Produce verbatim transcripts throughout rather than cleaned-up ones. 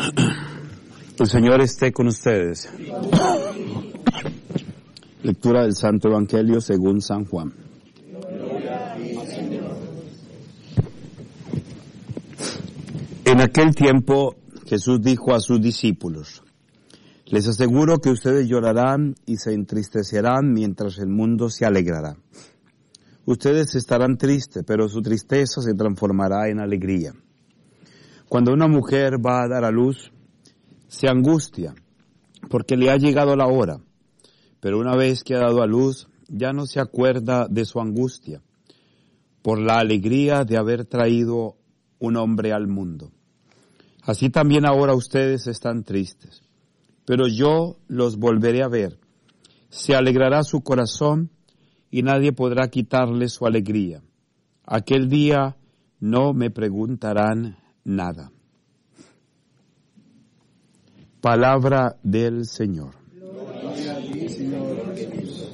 El Señor esté con ustedes. Lectura del Santo Evangelio según San Juan. En aquel tiempo Jesús dijo a sus discípulos: les aseguro que ustedes llorarán y se entristecerán mientras el mundo se alegrará. Ustedes estarán tristes, pero su tristeza se transformará en alegría. Cuando una mujer va a dar a luz, se angustia, porque le ha llegado la hora. Pero una vez que ha dado a luz, ya no se acuerda de su angustia, por la alegría de haber traído un hombre al mundo. Así también ahora ustedes están tristes, pero yo los volveré a ver. Se alegrará su corazón y nadie podrá quitarle su alegría. Aquel día no me preguntarán nada. Palabra del Señor. Gloria a ti, Señor Jesús.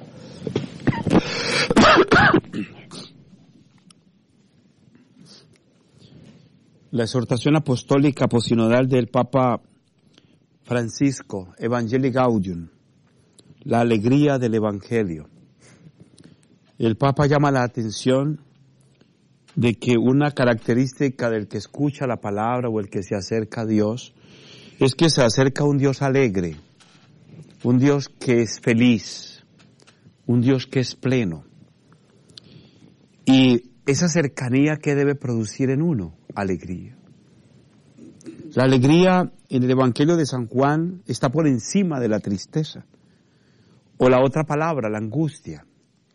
La exhortación apostólica aposinodal del Papa Francisco, Evangelii Gaudium, la alegría del Evangelio. El Papa llama la atención de que una característica del que escucha la palabra o el que se acerca a Dios es que se acerca a un Dios alegre, un Dios que es feliz, un Dios que es pleno. Y esa cercanía que debe producir en uno, alegría. La alegría en el Evangelio de San Juan está por encima de la tristeza. O la otra palabra, la angustia.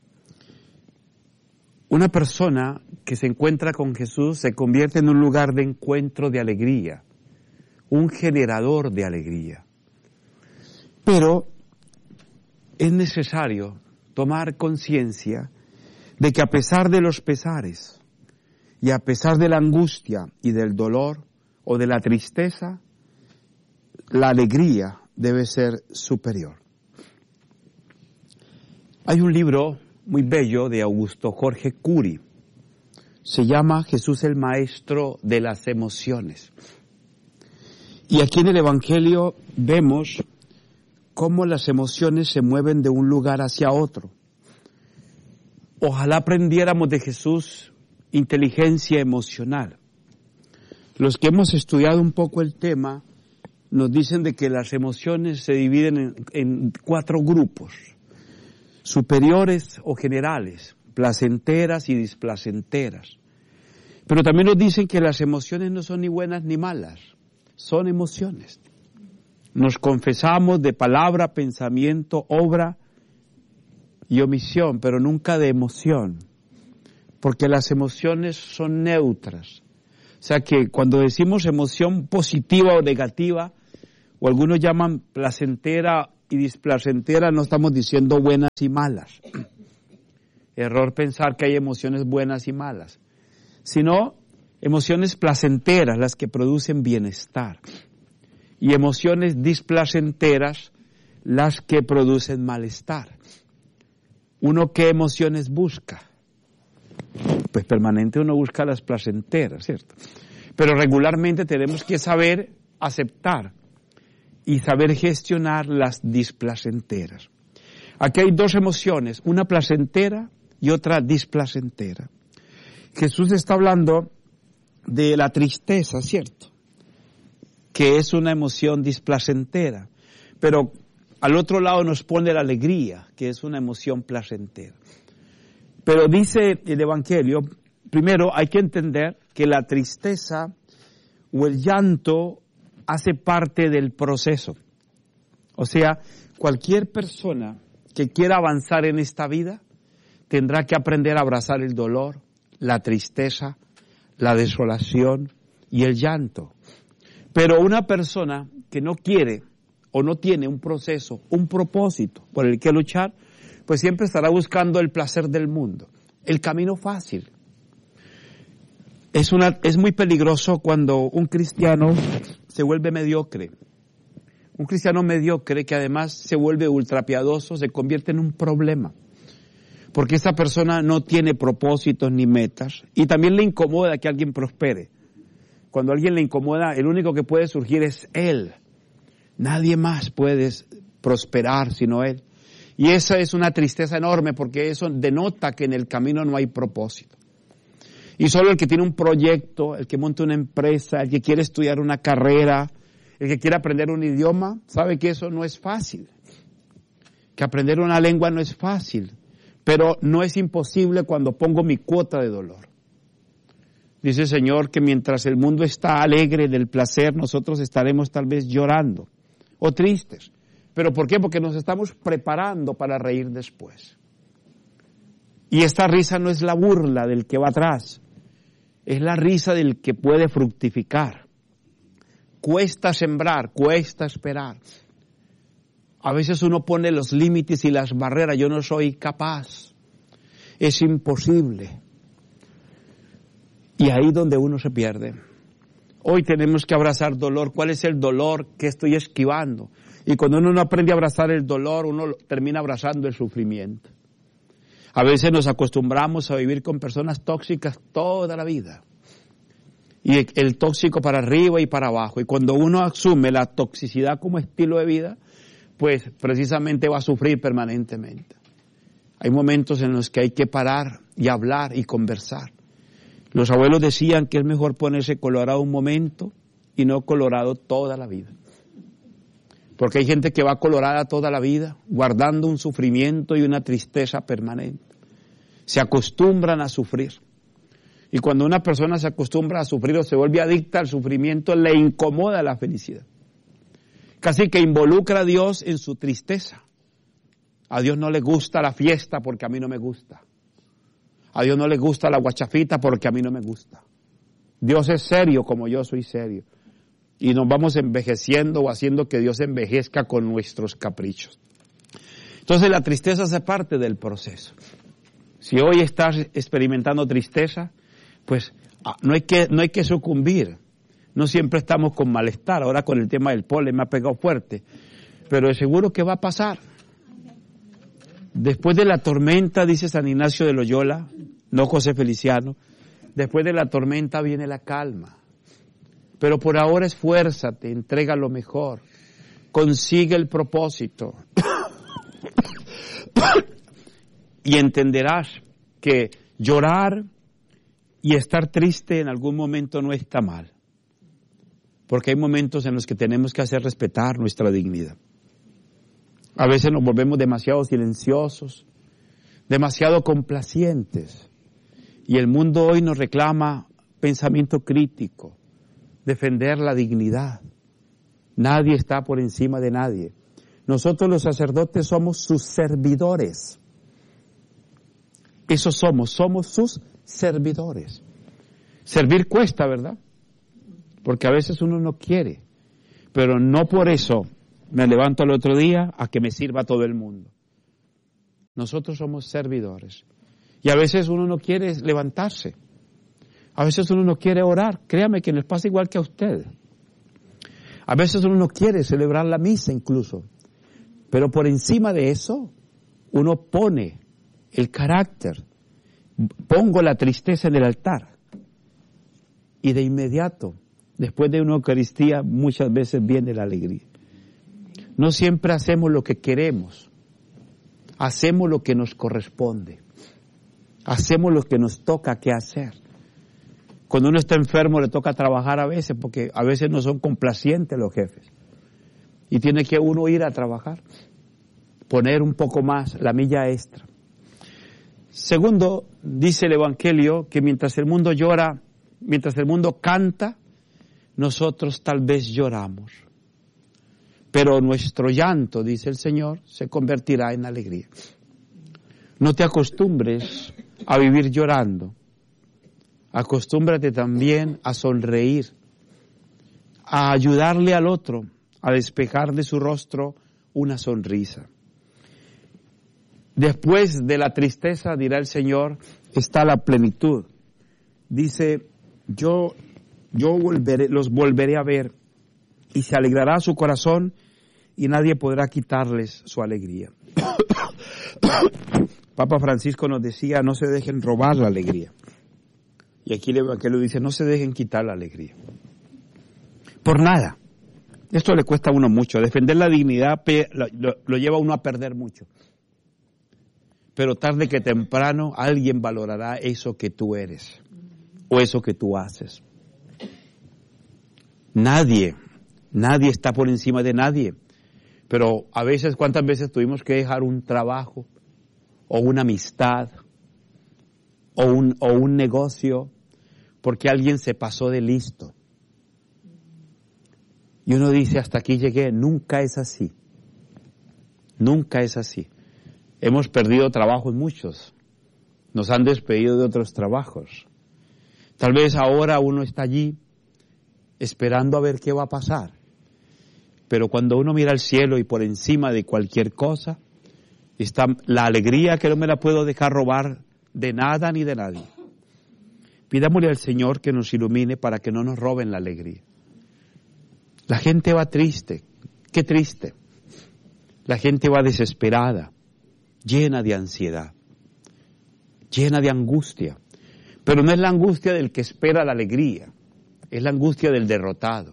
Una persona que se encuentra con Jesús se convierte en un lugar de encuentro de alegría, un generador de alegría. Pero es necesario tomar conciencia de que a pesar de los pesares y a pesar de la angustia y del dolor o de la tristeza, la alegría debe ser superior. Hay un libro muy bello de Augusto Jorge Curi. Se llama Jesús el Maestro de las Emociones. Y aquí en el Evangelio vemos cómo las emociones se mueven de un lugar hacia otro. Ojalá aprendiéramos de Jesús inteligencia emocional. Los que hemos estudiado un poco el tema nos dicen de que las emociones se dividen en, en cuatro grupos: superiores o generales, placenteras y displacenteras. Pero también nos dicen que las emociones no son ni buenas ni malas, son emociones. Nos confesamos de palabra, pensamiento, obra y omisión, pero nunca de emoción, porque las emociones son neutras. O sea que cuando decimos emoción positiva o negativa, o algunos llaman placentera y displacentera, no estamos diciendo buenas y malas. Error pensar que hay emociones buenas y malas, sino emociones placenteras, las que producen bienestar, y emociones displacenteras, las que producen malestar. ¿Uno qué emociones busca? Pues permanente uno busca las placenteras, ¿cierto? Pero regularmente tenemos que saber aceptar y saber gestionar las displacenteras. Aquí hay dos emociones, una placentera y otra displacentera. Jesús está hablando de la tristeza, ¿cierto? Que es una emoción displacentera, pero al otro lado nos pone la alegría, que es una emoción placentera. Pero dice el Evangelio, primero hay que entender que la tristeza o el llanto hace parte del proceso. O sea, cualquier persona que quiera avanzar en esta vida tendrá que aprender a abrazar el dolor, la tristeza, la desolación y el llanto. Pero una persona que no quiere o no tiene un proceso, un propósito por el que luchar, pues siempre estará buscando el placer del mundo, el camino fácil. Es una, es muy peligroso cuando un cristiano se vuelve mediocre. Un cristiano mediocre que además se vuelve ultrapiadoso, se convierte en un problema. Porque esa persona no tiene propósitos ni metas y también le incomoda que alguien prospere. Cuando a alguien le incomoda, el único que puede surgir es Él. Nadie más puede prosperar sino Él. Y esa es una tristeza enorme porque eso denota que en el camino no hay propósito. Y solo el que tiene un proyecto, el que monta una empresa, el que quiere estudiar una carrera, el que quiere aprender un idioma, sabe que eso no es fácil. Que aprender una lengua no es fácil, pero no es imposible cuando pongo mi cuota de dolor. Dice el Señor que mientras el mundo está alegre del placer, nosotros estaremos tal vez llorando o tristes. ¿Pero por qué? Porque nos estamos preparando para reír después. Y esta risa no es la burla del que va atrás, es la risa del que puede fructificar. Cuesta sembrar, cuesta esperar. A veces uno pone los límites y las barreras, yo no soy capaz, es imposible. Y ahí donde uno se pierde. Hoy tenemos que abrazar dolor. ¿Cuál es el dolor que estoy esquivando? Y cuando uno no aprende a abrazar el dolor, uno termina abrazando el sufrimiento. A veces nos acostumbramos a vivir con personas tóxicas toda la vida. Y el tóxico para arriba y para abajo. Y cuando uno asume la toxicidad como estilo de vida, pues precisamente va a sufrir permanentemente. Hay momentos en los que hay que parar y hablar y conversar. Los abuelos decían que es mejor ponerse colorado un momento y no colorado toda la vida. Porque hay gente que va colorada toda la vida, guardando un sufrimiento y una tristeza permanente. Se acostumbran a sufrir. Y cuando una persona se acostumbra a sufrir o se vuelve adicta al sufrimiento, le incomoda la felicidad. Casi que involucra a Dios en su tristeza. A Dios no le gusta la fiesta porque a mí no me gusta. A Dios no le gusta la guachafita porque a mí no me gusta. Dios es serio como yo soy serio. Y nos vamos envejeciendo o haciendo que Dios envejezca con nuestros caprichos. Entonces la tristeza hace parte del proceso. Si hoy estás experimentando tristeza, pues no hay que, no hay que sucumbir. No siempre estamos con malestar. Ahora con el tema del polen me ha pegado fuerte. Pero es seguro que va a pasar. Después de la tormenta, dice San Ignacio de Loyola, no José Feliciano, después de la tormenta viene la calma. Pero por ahora esfuérzate, entrega lo mejor, consigue el propósito. Y entenderás que llorar y estar triste en algún momento no está mal. Porque hay momentos en los que tenemos que hacer respetar nuestra dignidad. A veces nos volvemos demasiado silenciosos, demasiado complacientes. Y el mundo hoy nos reclama pensamiento crítico, defender la dignidad. Nadie está por encima de nadie. Nosotros los sacerdotes somos sus servidores. Eso somos, somos sus servidores. Servir cuesta, ¿verdad? Porque a veces uno no quiere, pero no por eso me levanto el otro día a que me sirva todo el mundo. Nosotros somos servidores. Y a veces uno no quiere levantarse. A veces uno no quiere orar. Créame que nos pasa igual que a usted. A veces uno no quiere celebrar la misa incluso. Pero por encima de eso, uno pone el carácter. Pongo la tristeza en el altar. Y de inmediato, después de una Eucaristía, muchas veces viene la alegría. No siempre hacemos lo que queremos, hacemos lo que nos corresponde, hacemos lo que nos toca que hacer. Cuando uno está enfermo le toca trabajar a veces, porque a veces no son complacientes los jefes. Y tiene que uno ir a trabajar, poner un poco más, la milla extra. Segundo, dice el Evangelio que mientras el mundo llora, mientras el mundo canta, nosotros tal vez lloramos. Pero nuestro llanto, dice el Señor, se convertirá en alegría. No te acostumbres a vivir llorando. Acostúmbrate también a sonreír, a ayudarle al otro, a despejar de su rostro una sonrisa. Después de la tristeza, dirá el Señor, está la plenitud. Dice, yo, yo volveré, los volveré a ver. Y se alegrará su corazón y nadie podrá quitarles su alegría. Papa Francisco nos decía, no se dejen robar la alegría. Y aquí el Evangelio dice, no se dejen quitar la alegría. Por nada. Esto le cuesta a uno mucho. Defender la dignidad lo, lo, lo lleva a uno a perder mucho. Pero tarde que temprano alguien valorará eso que tú eres o eso que tú haces. Nadie, nadie está por encima de nadie. Pero a veces, ¿cuántas veces tuvimos que dejar un trabajo o una amistad o un, o un negocio porque alguien se pasó de listo? Y uno dice, hasta aquí llegué. Nunca es así. Nunca es así. Hemos perdido trabajos muchos. Nos han despedido de otros trabajos. Tal vez ahora uno está allí esperando a ver qué va a pasar. Pero cuando uno mira al cielo y por encima de cualquier cosa, está la alegría que no me la puedo dejar robar de nada ni de nadie. Pidámosle al Señor que nos ilumine para que no nos roben la alegría. La gente va triste. Qué triste. La gente va desesperada, llena de ansiedad, llena de angustia. Pero no es la angustia del que espera la alegría, es la angustia del derrotado.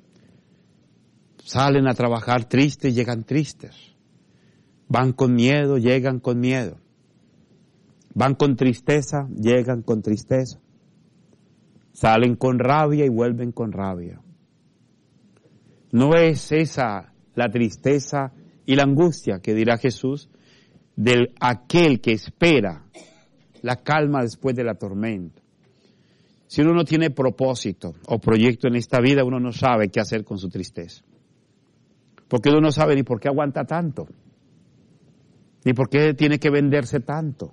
Salen a trabajar tristes, llegan tristes. Van con miedo, llegan con miedo. Van con tristeza, llegan con tristeza. Salen con rabia y vuelven con rabia. No es esa la tristeza y la angustia que dirá Jesús de aquel que espera la calma después de la tormenta. Si uno no tiene propósito o proyecto en esta vida, uno no sabe qué hacer con su tristeza. Porque uno no sabe ni por qué aguanta tanto, ni por qué tiene que venderse tanto.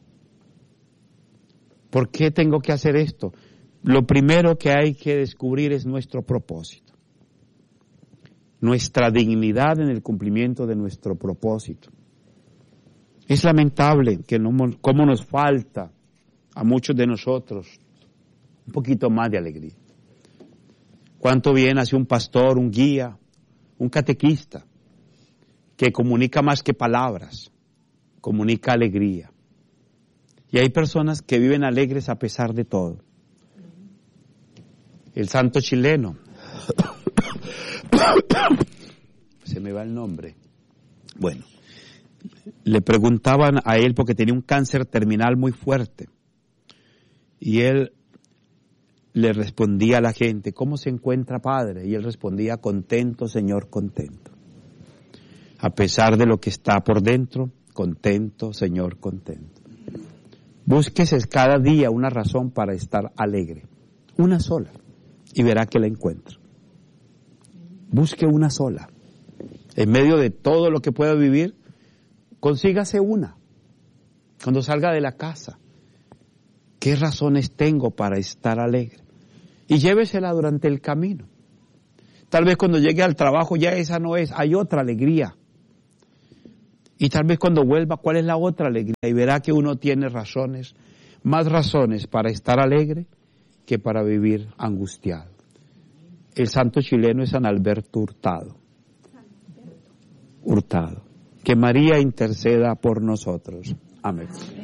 ¿Por qué tengo que hacer esto? Lo primero que hay que descubrir es nuestro propósito. Nuestra dignidad en el cumplimiento de nuestro propósito. Es lamentable que no, cómo nos falta a muchos de nosotros un poquito más de alegría. Cuánto bien hace un pastor, un guía, un catequista, que comunica más que palabras, comunica alegría. Y hay personas que viven alegres a pesar de todo. El santo chileno, se me va el nombre, bueno, le preguntaban a él porque tenía un cáncer terminal muy fuerte. Y él le respondía a la gente, ¿cómo se encuentra, padre? Y él respondía, contento, Señor, contento. A pesar de lo que está por dentro, contento, Señor, contento. Búsquese cada día una razón para estar alegre. Una sola. Y verá que la encuentra. Busque una sola. En medio de todo lo que pueda vivir, consígase una. Cuando salga de la casa. ¿Qué razones tengo para estar alegre? Y llévesela durante el camino. Tal vez cuando llegue al trabajo ya esa no es, hay otra alegría. Y tal vez cuando vuelva, ¿cuál es la otra alegría? Y verá que uno tiene razones, más razones para estar alegre que para vivir angustiado. El santo chileno es San Alberto Hurtado. Hurtado. Que María interceda por nosotros. Amén.